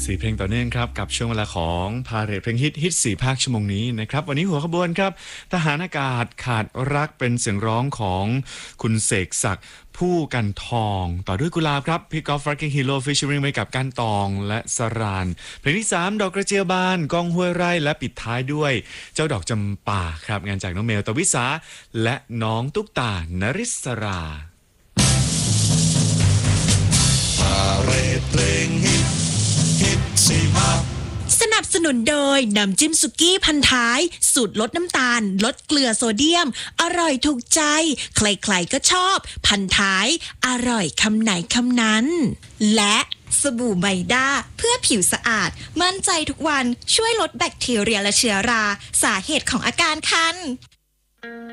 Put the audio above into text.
4 เพลงต่อเนื่องครับกับช่วงเวลาของพาเหรดเพลงฮิต4 ภาคชั่วโมงนี้นะครับวันนี้หัวขบวนครับทหารอากาศขาดรักเป็นเสียงร้องของคุณเสกศักดิ์ผู้กันทองต่อด้วยกุหลาบครับพี่กอล์ฟรักกิ้งฮีโร่ฟิชเชอริงไปกับกันตองและสรานเพลงที่3ดอกกระเจียวบานกองห้วยไร่และปิดท้ายด้วยเจ้าดอกจำปาครับงานจากน้องเมลตวิสาและน้องตุ๊กตานริศราพาเหรดเพลงฮิต4 ภาคสนับสนุนโดยน้ำจิ้มสุกี้พันท้ายสูตรลดน้ำตาลลดเกลือโซเดียมอร่อยถูกใจใครๆก็ชอบพันท้ายอร่อยคำไหนคำนั้นและสบู่ไมด้าเพื่อผิวสะอาดมั่นใจทุกวันช่วยลดแบคทีเรียและเชื้อราสาเหตุของอาการคัน